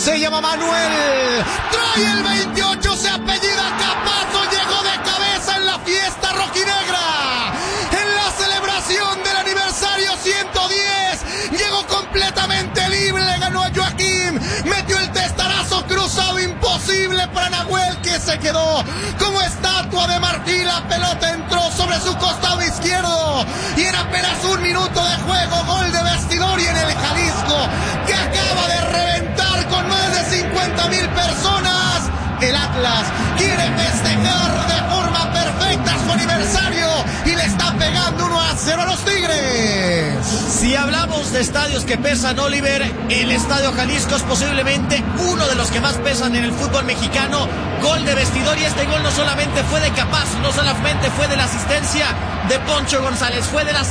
se llama Manuel, trae el 28, se apellida Capazo, llegó de cabeza en la fiesta rojinegra, en la celebración del aniversario 110, llegó completamente libre, le ganó a Joaquín, metió el testarazo cruzado, imposible para Nahuel, que se quedó como estatua de marfil, la pelota entró sobre su costado izquierdo, y en apenas un minuto de juego, gol de vestidor, y en el Jalisco, que acaba de reventar con más de 50,000 personas, el Atlas quiere festejar de forma perfecta su aniversario y le está pegando 1-0 a los Tigres. Si hablamos de estadios que pesan, Oliver, el Estadio Jalisco es posiblemente uno de los que más pesan en el fútbol mexicano. Gol de vestidor, y este gol no solamente fue de Capazo, no solamente fue de la asistencia de Poncho González, fue de las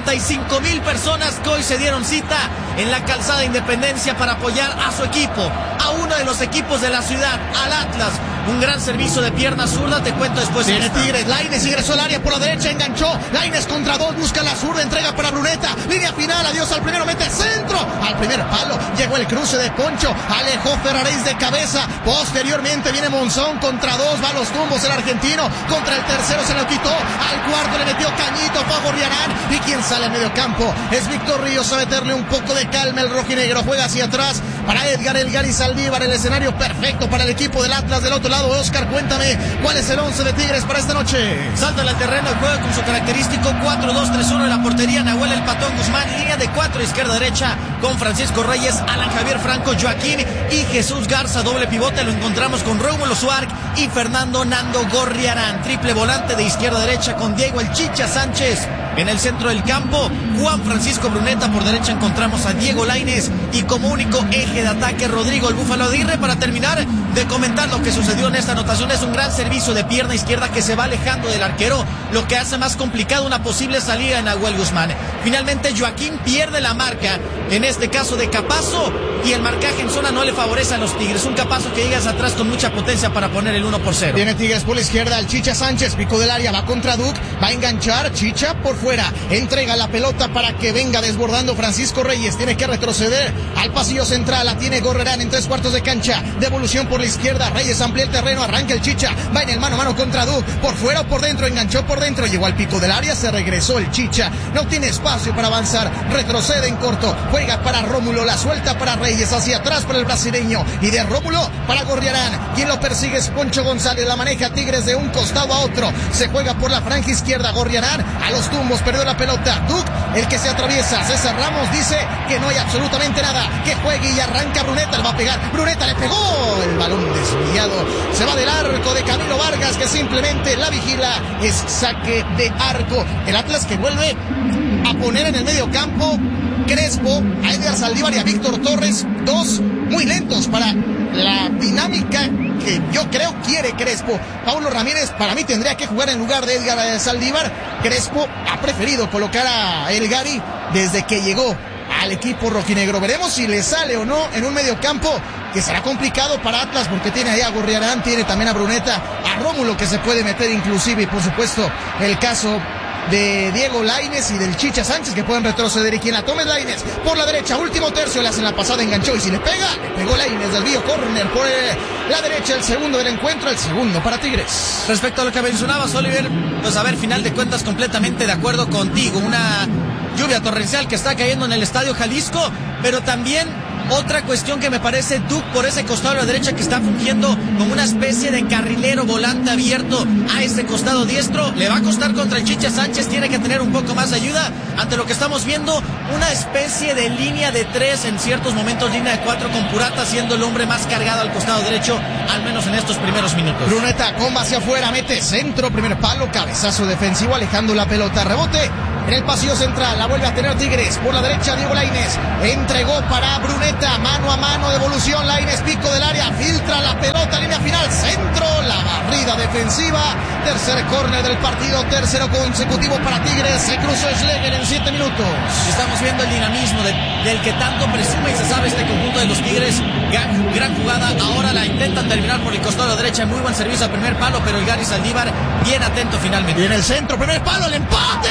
55,000 personas que hoy se dieron cita en la calzada Independencia para apoyar a su equipo, a uno de los equipos de la ciudad, al Atlas. Un gran servicio de pierna zurda, te cuento después. Tiene Tigres, Lainez ingresó al área por la derecha, enganchó, Lainez contra dos, busca la zurda, entrega para Bruneta, línea final, adiós al primero, mete centro, al primer palo, llegó el cruce de Poncho, alejó Ferraréis de cabeza, posteriormente viene Monzón contra dos, va a los tumbos el argentino, contra el tercero se lo quitó, al cuarto le metió Cañito, fue a Gorriarán, y quien sale al medio campo es Víctor Ríos, a meterle un poco de calma, el rojinegro juega hacia atrás, para Edgar El Gary Saldívar, el escenario perfecto para el equipo del Atlas. Del otro lado, Oscar, cuéntame, ¿cuál es el 11 de Tigres para esta noche? Salta al terreno y juega con su característico 4-2-3-1 en la portería, Nahuel El Patón Guzmán, línea de 4 izquierda-derecha, con Francisco Reyes, Alan Javier Franco, Joaquín y Jesús Garza, doble pivote, lo encontramos con Rómulo Suárez y Fernando Nando Gorriarán, triple volante de izquierda-derecha con Diego El Chicha Sánchez. En el centro del campo, Juan Francisco Bruneta, por derecha encontramos a Diego Lainez y como único eje de ataque Rodrigo El Búfalo Aguirre. Para terminar de comentar lo que sucedió en esta anotación, es un gran servicio de pierna izquierda que se va alejando del arquero, lo que hace más complicado una posible salida de Nahuel Guzmán. Finalmente Joaquín pierde la marca, en este caso de Capazo, y el marcaje en zona no le favorece a los Tigres. Un Capazo que llega hacia atrás con mucha potencia para poner el 1-0. Tiene Tigres por la izquierda, el Chicha Sánchez, pico del área, va contra Duc, va a enganchar, Chicha por fuera, entrega la pelota para que venga desbordando Francisco Reyes, tiene que retroceder al pasillo central, la tiene Gorrerán en 3/4 de cancha, devolución por la izquierda, Reyes amplía el terreno, arranca el Chicha, va en el mano a mano contra Duc, por fuera o por dentro, enganchó por dentro, llegó al pico del área, se regresó el Chicha, no tiene espacio para avanzar, retrocede en corto, juega para Rómulo, la suelta para Reyes, hacia atrás para el brasileño, y de Rómulo para Gorriarán, quien lo persigue es Poncho González, la maneja Tigres de un costado a otro, se juega por la franja izquierda, Gorriarán a los tumbos, perdió la pelota, Duc, el que se atraviesa, César Ramos dice que no hay absolutamente nada, que juegue y arranca Bruneta, le va a pegar, Bruneta le pegó, el balón desviado, se va del arco de Camilo Vargas, que simplemente la vigila, es saque de arco, el Atlas que vuelve a poner en el medio campo Crespo, a Edgar Saldívar y a Víctor Torres, dos muy lentos para la dinámica que yo creo quiere Crespo. Paulo Ramírez para mí tendría que jugar en lugar de Edgar Saldívar. Crespo ha preferido colocar a El Gary desde que llegó al equipo rojinegro. Veremos si le sale o no en un mediocampo que será complicado para Atlas, porque tiene ahí a Gorriarán, tiene también a Bruneta, a Rómulo que se puede meter inclusive, y por supuesto el caso de Diego Lainez y del Chicha Sánchez, que pueden retroceder, y quien la tome es Lainez por la derecha, último tercio, le hacen la pasada, enganchó, y si le pega, le pegó Lainez, desvío, córner por la derecha, el segundo del encuentro, el segundo para Tigres. Respecto a lo que mencionabas, Oliver, pues a ver, final de cuentas completamente de acuerdo contigo, una lluvia torrencial que está cayendo en el Estadio Jalisco, pero también otra cuestión que me parece, Duc por ese costado a la derecha, que está fungiendo como una especie de carrilero volante abierto a ese costado diestro, le va a costar contra el Chicha Sánchez, tiene que tener un poco más de ayuda ante lo que estamos viendo, una especie de línea de 3, en ciertos momentos línea de 4 con Purata siendo el hombre más cargado al costado derecho, al menos en estos primeros minutos. Bruneta comba hacia afuera, mete centro, primer palo, cabezazo defensivo, alejando la pelota, rebote en el pasillo central, la vuelve a tener Tigres, por la derecha Diego Lainez, entregó para Bruneta, mano a mano, devolución, Lainez, pico del área, filtra la pelota, línea final, centro, la barrida defensiva, tercer córner del partido, tercero consecutivo para Tigres, se cruzó Schlegel en 7 minutos. Estamos viendo el dinamismo del que tanto presume y se sabe este conjunto de los Tigres, gran jugada, ahora la intentan terminar por el costado de la derecha, muy buen servicio al primer palo, pero el Gary Saldívar bien atento finalmente. Y en el centro, primer palo, el empate.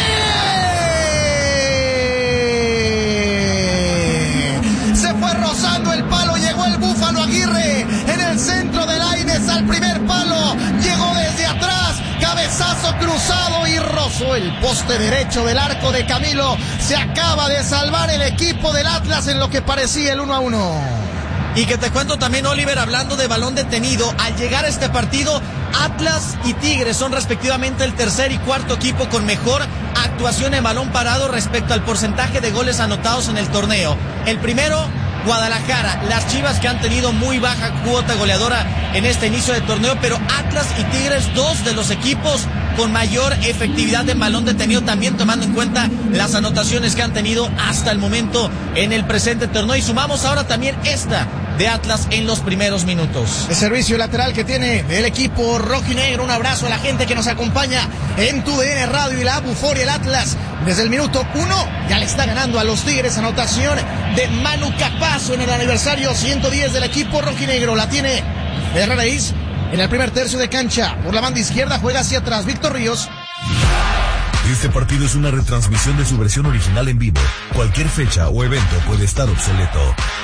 Se fue rozando el palo, llegó el Búfalo Búfalo Aguirre en el centro de Lainez al primer palo, llegó desde atrás, cabezazo cruzado y rozó el poste derecho del arco de Camilo. Se acaba de salvar el equipo del Atlas en lo que parecía el 1-1. Y que te cuento también, Oliver, hablando de balón detenido, al llegar a este partido, Atlas y Tigres son respectivamente el tercer y cuarto equipo con mejor actuación en balón parado respecto al porcentaje de goles anotados en el torneo. El primero, Guadalajara, las Chivas, que han tenido muy baja cuota goleadora en este inicio de torneo, pero Atlas y Tigres, dos de los equipos con mayor efectividad en balón detenido, también tomando en cuenta las anotaciones que han tenido hasta el momento en el presente torneo. Y sumamos ahora también esta de Atlas en los primeros minutos. El servicio lateral que tiene el equipo rojinegro. Un abrazo a la gente que nos acompaña en TUDN Radio y la Buforia. El Atlas desde el minuto 1 ya le está ganando a los Tigres. Anotación de Manu Capazo en el aniversario 110 del equipo rojinegro. La tiene Ferreris en el primer tercio de cancha. Por la banda izquierda juega hacia atrás Víctor Ríos. Este partido es una retransmisión de su versión original en vivo. Cualquier fecha o evento puede estar obsoleto.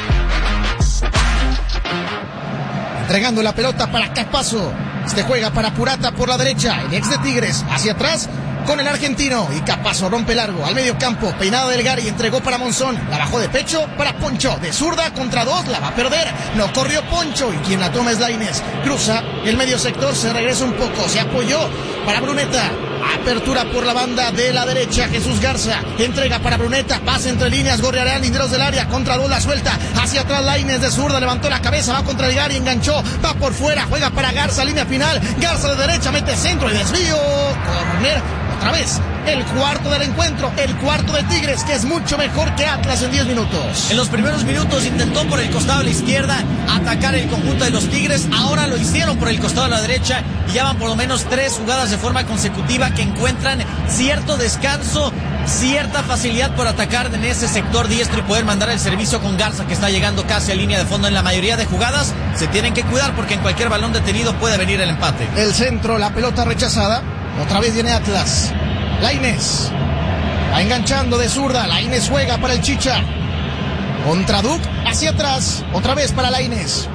Entregando la pelota para Capazo. Este juega para Purata por la derecha. El ex de Tigres hacia atrás con el argentino. Y Capazo rompe largo al medio campo. Peinada del Gary. Entregó para Monzón. La bajó de pecho para Poncho. De zurda contra dos. La va a perder. No corrió Poncho. Y quien la toma es Lainez. Cruza el medio sector. Se regresa un poco. Se apoyó para Bruneta. Apertura por la banda de la derecha. Jesús Garza entrega para Bruneta. Pasa entre líneas. Gorrearán linderos del área. Contra dos la suelta. Hacia atrás Lainez de zurda. Levantó la cabeza. Va contra el Gary. Enganchó. Va por fuera. Juega para Garza. Línea final. Garza de derecha. Mete centro y desvío. Corner. Otra vez. El cuarto del encuentro. El cuarto de Tigres, que es mucho mejor que Atlas en 10 minutos. En los primeros minutos intentó por el costado de la izquierda atacar el conjunto de los Tigres. Ahora lo hicieron por el costado de la derecha. Y ya van por lo menos 3 jugadas de forma consecutiva que encuentran cierto descanso, cierta facilidad por atacar en ese sector diestro y poder mandar el servicio con Garza, que está llegando casi a línea de fondo en la mayoría de jugadas. Se tienen que cuidar porque en cualquier balón detenido puede venir el empate. El centro, la pelota rechazada. Otra vez viene Atlas. Lainez va enganchando de zurda. Lainez juega para el Chicha. Contra Duc, hacia atrás. Otra vez para Lainez.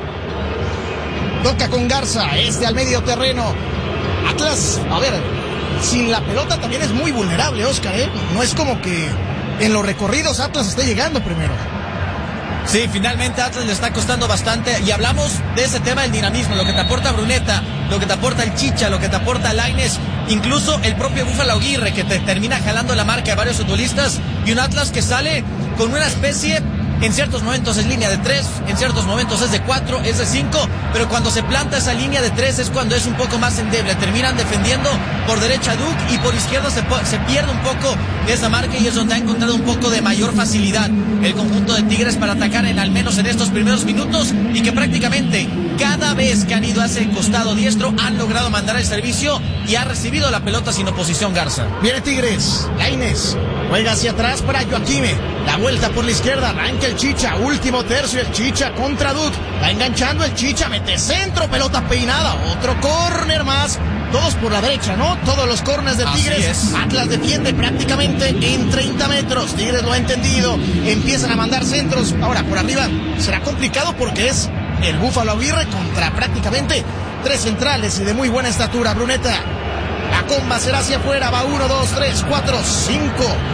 Toca con Garza. Al medio terreno. Atlas, a ver, sin la pelota también es muy vulnerable, Oscar, ¿eh? No es como que en los recorridos Atlas esté llegando primero. Sí, finalmente Atlas le está costando bastante. Y hablamos de ese tema del dinamismo, lo que te aporta Bruneta, lo que te aporta el Chicha, lo que te aporta Lainez, incluso el propio Búfalo Aguirre, que te termina jalando la marca de varios futbolistas. Y un Atlas que sale con una especie, en ciertos momentos es línea de 3, en ciertos momentos es de 4, es de 5, pero cuando se planta esa línea de 3 es cuando es un poco más endeble. Terminan defendiendo por derecha Duc y por izquierda se pierde un poco de esa marca, y es donde ha encontrado un poco de mayor facilidad el conjunto de Tigres para atacar, al menos en estos primeros minutos, y que prácticamente cada vez que han ido hacia el costado diestro han logrado mandar el servicio y ha recibido la pelota sin oposición Garza. Viene Tigres, Lainez juega hacia atrás para Joaquime. La vuelta por la izquierda, arranca el Chicha, último tercio, el Chicha contra Duc. Va enganchando el Chicha, mete centro, pelota peinada, otro córner más. Todos por la derecha, ¿no? Todos los córners de Tigres. Atlas defiende prácticamente en 30 metros. Tigres lo ha entendido. Empiezan a mandar centros. Ahora, por arriba será complicado porque es el Búfalo Aguirre contra prácticamente 3 centrales y de muy buena estatura. Bruneta. La comba será hacia afuera. Va 1, 2, 3, 4, 5,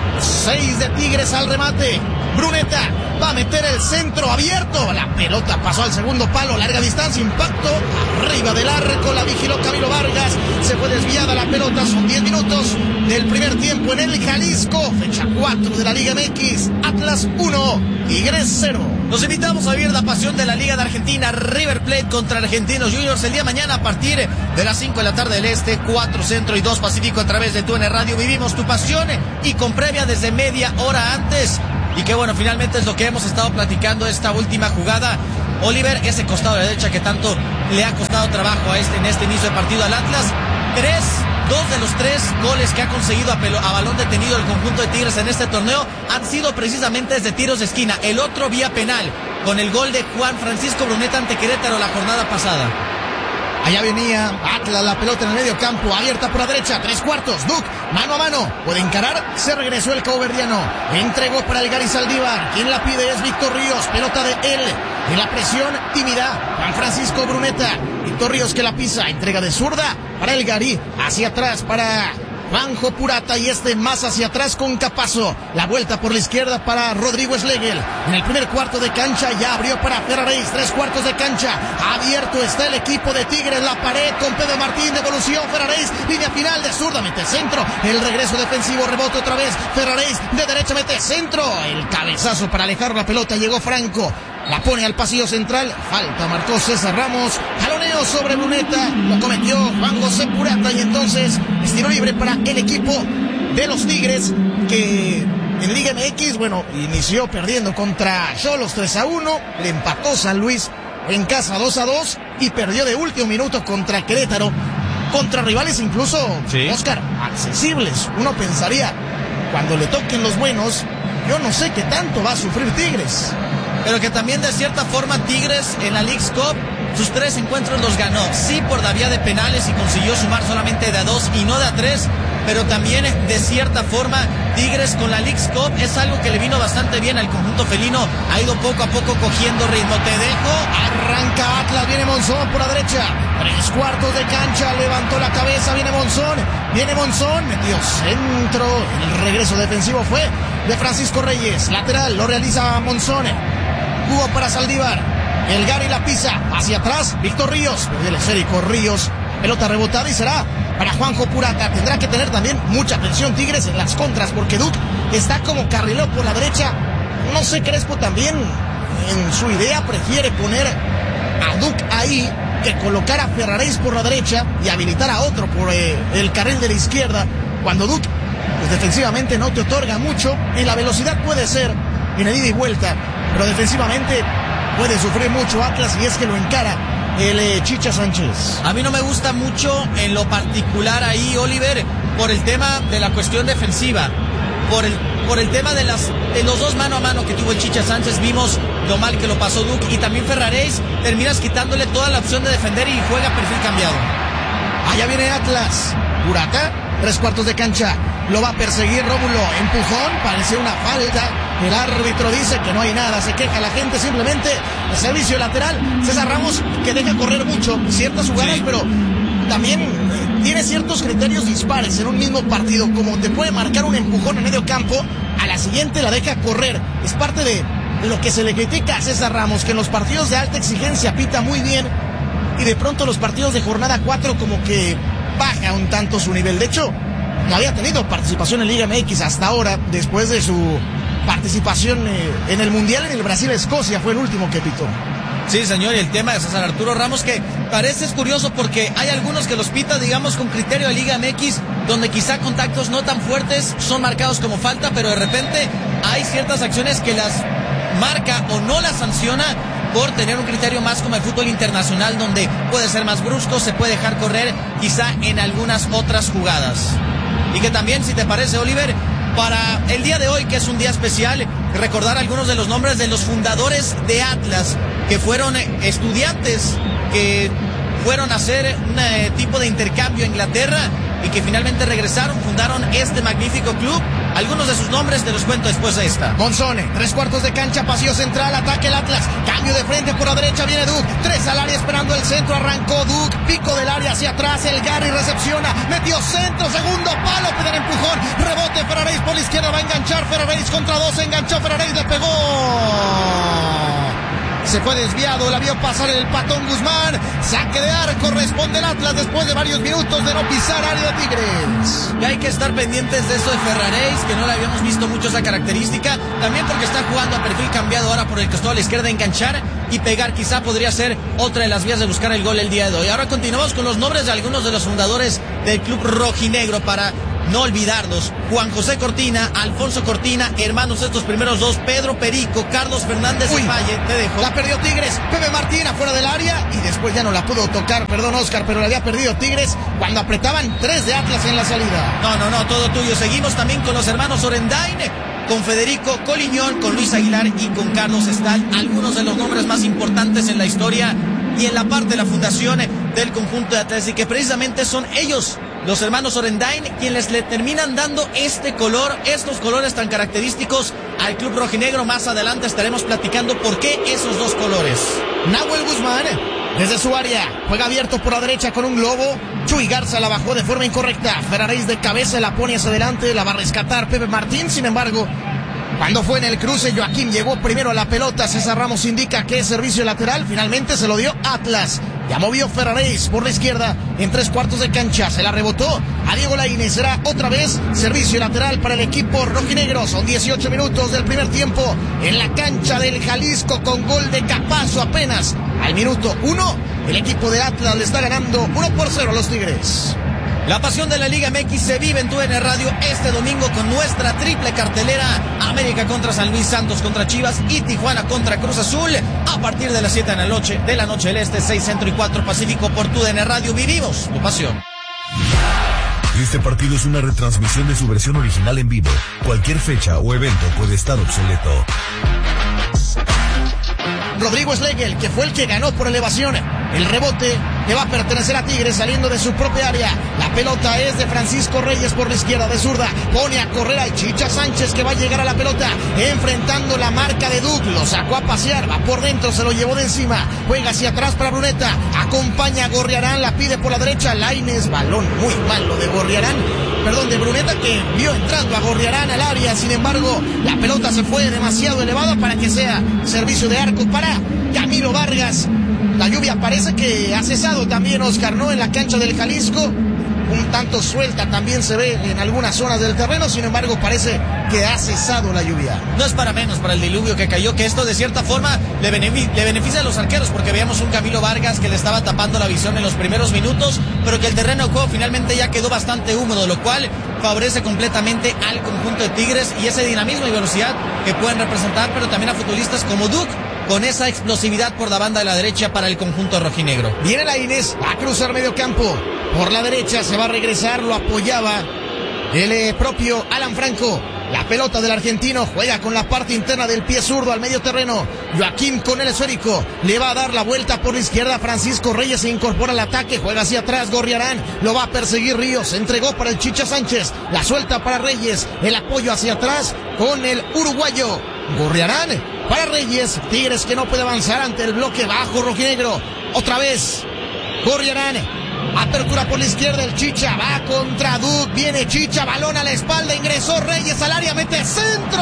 6 de Tigres al remate. Bruneta va a meter el centro abierto. La pelota pasó al segundo palo. Larga distancia, impacto. Arriba del arco, la vigiló Camilo Vargas. Se fue desviada la pelota. Son 10 minutos del primer tiempo en el Jalisco. Fecha 4 de la Liga MX. Atlas 1, Tigres 0. Los invitamos a vivir la pasión de la Liga de Argentina. River Plate contra Argentinos Juniors el día de mañana a partir de las 5 de la tarde del Este, 4 Centro y 2 Pacífico a través de TUDN Radio. Vivimos tu pasión y con previa desde media hora antes. Y que bueno, finalmente es lo que hemos estado platicando esta última jugada. Oliver, ese costado de la derecha que tanto le ha costado trabajo en este inicio de partido al Atlas. 2 de los 3 goles que ha conseguido a balón detenido el conjunto de Tigres en este torneo han sido precisamente desde tiros de esquina. El otro vía penal, con el gol de Juan Francisco Bruneta ante Querétaro la jornada pasada. Allá venía Atlas, la pelota en el medio campo, abierta por la derecha, 3/4, Duc, mano a mano, puede encarar, se regresó el caboverdiano, entregó para el Gary Saldívar, quien la pide es Víctor Ríos, pelota de él, En la presión, tímida, Juan Francisco Bruneta. Víctor Ríos que la pisa, entrega de zurda para el Gary. Hacia atrás para Juanjo Purata y más hacia atrás con Capazo. La vuelta por la izquierda para Rodrigo Schlegel. En el primer cuarto de cancha ya abrió para Ferraréis. 3 cuartos de cancha. Abierto está el equipo de Tigres. La pared con Pedro Martín. Devolución Ferraréis. Línea final de zurda. Mete centro. El regreso defensivo. Rebote otra vez. Ferraréis de derecha mete centro. El cabezazo para alejar la pelota. Llegó Franco. La pone al pasillo central. Falta marcó César Ramos. Jaloneo sobre Bruneta. Lo cometió Juan José Purata. Y entonces es tiro libre para el equipo de los Tigres, que en Liga MX, inició perdiendo contra Xolos 3-1. Le empató San Luis en casa 2-2. Y perdió de último minuto contra Querétaro. Contra rivales incluso, sí, Oscar, accesibles. Uno pensaría, cuando le toquen los buenos, yo no sé qué tanto va a sufrir Tigres. Pero que también de cierta forma Tigres en la Leagues Cup sus 3 encuentros los ganó, sí por la vía de penales y consiguió sumar solamente de a 2 y no de a 3, pero también de cierta forma Tigres con la Leagues Cup es algo que le vino bastante bien al conjunto felino, ha ido poco a poco cogiendo ritmo. Te dejo. Arranca Atlas, viene Monzón por la derecha, 3 cuartos de cancha, levantó la cabeza, viene Monzón, metió centro, el regreso defensivo fue de Francisco Reyes, lateral, lo realiza Monzón, jugó para Saldívar. El Gary la pisa, hacia atrás, Víctor Ríos, perdió el esférico Ríos, pelota rebotada y será para Juanjo Purata. Tendrá que tener también mucha atención Tigres en las contras, porque Duke está como carrilero por la derecha. No sé, Crespo también en su idea prefiere poner a Duke ahí que colocar a Ferraréis por la derecha y habilitar a otro por el carril de la izquierda, cuando Duke pues defensivamente no te otorga mucho. En la velocidad puede ser en el ida y vuelta, pero defensivamente puede sufrir mucho Atlas y es que lo encara el Chicha Sánchez. A mí no me gusta mucho en lo particular ahí, Oliver, por el tema de la cuestión defensiva, por el tema de los 2 mano a mano que tuvo el Chicha Sánchez. Vimos lo mal que lo pasó Duke y también Ferraréis, terminas quitándole toda la opción de defender y juega perfil cambiado. Allá viene Atlas, Purata, 3 cuartos de cancha, lo va a perseguir Rómulo, empujón, parece una falta. El árbitro dice que no hay nada, se queja la gente, simplemente el servicio lateral. César Ramos que deja correr mucho ciertas jugadas, sí, pero también tiene ciertos criterios dispares en un mismo partido, como te puede marcar un empujón en medio campo, a la siguiente la deja correr. Es parte de lo que se le critica a César Ramos, que en los partidos de alta exigencia pita muy bien y de pronto los partidos de jornada 4 como que baja un tanto su nivel. De hecho, no había tenido participación en Liga MX hasta ahora, después de su participación en el Mundial en el Brasil-Escocia, fue el último que pitó. Sí, señor, y el tema de César Arturo Ramos, que parece curioso porque hay algunos que los pita, digamos, con criterio de Liga MX, donde quizá contactos no tan fuertes son marcados como falta, pero de repente hay ciertas acciones que las marca o no las sanciona por tener un criterio más como el fútbol internacional, donde puede ser más brusco, se puede dejar correr quizá en algunas otras jugadas. Y que también, si te parece, Oliver, para el día de hoy, que es un día especial, recordar algunos de los nombres de los fundadores de Atlas, que fueron estudiantes, que fueron a hacer un tipo de intercambio a Inglaterra y que finalmente regresaron, fundaron este magnífico club. Algunos de sus nombres te los cuento después de esta. Monzone, 3 cuartos de cancha, pasillo central, ataque el Atlas, cambio de frente por la derecha, viene Duke, 3 al área esperando el centro, arrancó Duke, pico del área hacia atrás, el Gary recepciona, metió centro, segundo palo, pide empujón, rebote Ferraréis por la izquierda, va a enganchar Ferraréis contra 2, enganchó Ferraréis, le pegó. Se fue desviado, la vio pasar el Patón Guzmán. Saque de arco, responde el Atlas después de varios minutos de no pisar área de Tigres. Y hay que estar pendientes de eso de Ferraréis, que no le habíamos visto mucho esa característica. También porque está jugando a perfil cambiado ahora por el costado a la izquierda, enganchar y pegar. Quizá podría ser otra de las vías de buscar el gol el día de hoy. Ahora continuamos con los nombres de algunos de los fundadores del club rojinegro para no olvidarlos: Juan José Cortina, Alfonso Cortina, hermanos estos primeros 2, Pedro Perico, Carlos Fernández de Valle. Te dejo. La perdió Tigres, Pepe Martín afuera del área y después ya no la pudo tocar, perdón Oscar, pero la había perdido Tigres cuando apretaban 3 de Atlas en la salida. No, todo tuyo. Seguimos también con los hermanos Orendain, con Federico Coliñón, con Luis Aguilar y con Carlos Estal, algunos de los nombres más importantes en la historia y en la parte de la fundación del conjunto de Atlas, y que precisamente son ellos los hermanos Orendain, quienes le terminan dando este color, estos colores tan característicos al club rojinegro. Más adelante estaremos platicando por qué esos dos colores. Nahuel Guzmán, desde su área, juega abierto por la derecha con un globo. Chuy Garza la bajó de forma incorrecta. Ferraréis de cabeza la pone hacia adelante, la va a rescatar Pepe Martín. Sin embargo, cuando fue en el cruce, Joaquín llegó primero a la pelota. César Ramos indica que es servicio lateral. Finalmente se lo dio Atlas. Ya movió Ferraréis por la izquierda en 3/4 de cancha. Se la rebotó a Diego Lainez. Será otra vez servicio lateral para el equipo rojinegro. Son 18 minutos del primer tiempo en la cancha del Jalisco con gol de Capazo apenas al minuto 1. El equipo de Atlas le está ganando 1-0 a los Tigres. La pasión de la Liga MX se vive en TUDN Radio este domingo con nuestra triple cartelera: América contra San Luis, Santos contra Chivas y Tijuana contra Cruz Azul. A partir de las 7 de la noche del Este, 6 Centro y 4 Pacífico por TUDN Radio. Vivimos tu pasión. Este partido es una retransmisión de su versión original en vivo. Cualquier fecha o evento puede estar obsoleto. Rodrigo Schlegel, que fue el que ganó por elevación. El rebote que va a pertenecer a Tigres saliendo de su propia área. La pelota es de Francisco Reyes por la izquierda de zurda. Pone a correr al Chicha Sánchez, que va a llegar a la pelota enfrentando la marca de Duc. Lo sacó a pasear, va por dentro, se lo llevó de encima. Juega hacia atrás para Bruneta. Acompaña a Gorriarán, la pide por la derecha. Lainez, balón muy malo de Gorriarán. Perdón, de Bruneta, que vio entrando a Gorriarán al área. Sin embargo, la pelota se fue demasiado elevada para que sea servicio de arco para Camilo Vargas. La lluvia parece que ha cesado también, Oscar, ¿no? En la cancha del Jalisco. Un tanto suelta también se ve en algunas zonas del terreno. Sin embargo, parece que ha cesado la lluvia. No es para menos para el diluvio que cayó, que esto de cierta forma le beneficia a los arqueros, porque veíamos un Camilo Vargas que le estaba tapando la visión en los primeros minutos, pero que el terreno de juego finalmente ya quedó bastante húmedo, lo cual favorece completamente al conjunto de Tigres y ese dinamismo y velocidad que pueden representar, pero también a futbolistas como Duc, con esa explosividad por la banda de la derecha para el conjunto rojinegro. Viene Lainez a cruzar medio campo. Por la derecha se va a regresar, lo apoyaba el propio Alan Franco. La pelota del argentino juega con la parte interna del pie zurdo al medio terreno. Joaquín con el esférico. Le va a dar la vuelta por la izquierda. Francisco Reyes se incorpora al ataque. Juega hacia atrás Gorriarán. Lo va a perseguir Ríos. Se entregó para el Chicha Sánchez. La suelta para Reyes. El apoyo hacia atrás con el uruguayo. Gorriarán para Reyes. Tigres que no puede avanzar ante el bloque bajo rojinegro. Otra vez Gorriarán. Apertura por la izquierda, el Chicha va contra Duc, viene Chicha, balón a la espalda, ingresó Reyes al área, mete centro,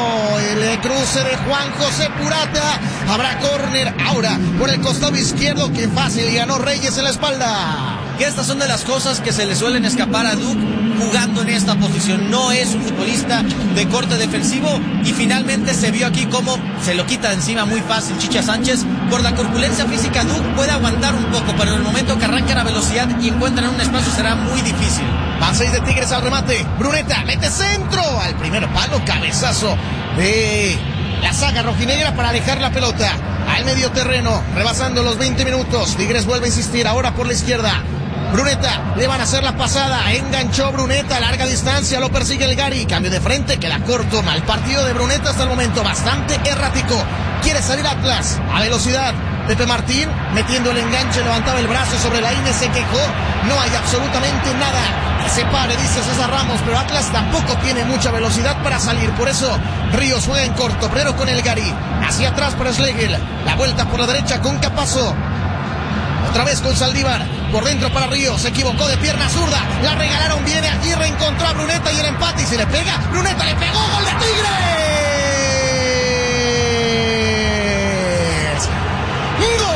el cruce de Juan José Purata, habrá córner ahora por el costado izquierdo, que fácil, y ganó Reyes en la espalda. Que estas son de las cosas que se le suelen escapar a Duc jugando en esta posición. No es un futbolista de corte defensivo y finalmente se vio aquí cómo se lo quita de encima muy fácil Chicha Sánchez. Por la corpulencia física, Duc puede aguantar un poco, pero en el momento que arrancan a velocidad y encuentran un espacio será muy difícil. Van 6 de Tigres al remate. Bruneta mete centro al primer palo, cabezazo de la saga rojinegra para alejar la pelota al medio terreno, rebasando los 20 minutos. Tigres vuelve a insistir ahora por la izquierda. Bruneta, le van a hacer la pasada, enganchó Bruneta a larga distancia, lo persigue el Gary, cambio de frente, queda corto, mal partido de Bruneta hasta el momento, bastante errático, quiere salir Atlas, a velocidad, Pepe Martín, metiendo el enganche, levantaba el brazo sobre Lainez, se quejó, no hay absolutamente nada que se pare, dice César Ramos, pero Atlas tampoco tiene mucha velocidad para salir, por eso Ríos juega en corto, primero con el Gary, hacia atrás para Schlegel, la vuelta por la derecha con Capazo. Otra vez con Saldívar, por dentro para Ríos, se equivocó de pierna zurda, la regalaron, viene Aguirre, encontró a Bruneta y el empate y se le pega, Bruneta le pegó, gol de Tigres.